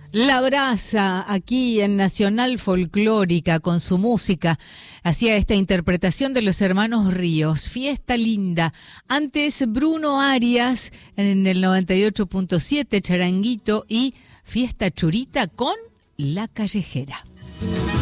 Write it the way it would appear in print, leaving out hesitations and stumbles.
La Brasa, aquí en Nacional Folclórica, con su música, hacía esta interpretación de los hermanos Ríos, Fiesta Linda. Antes Bruno Arias en el 98.7, Charanguito, y Fiesta Churita con La Callejera.